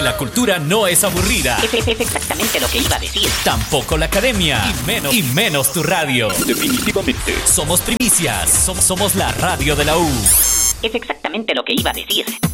la cultura no es aburrida. Es exactamente lo que iba a decir. Tampoco la academia. Y menos tu radio. Definitivamente. Somos primicias. Somos la radio de la U. Es exactamente lo que iba a decir.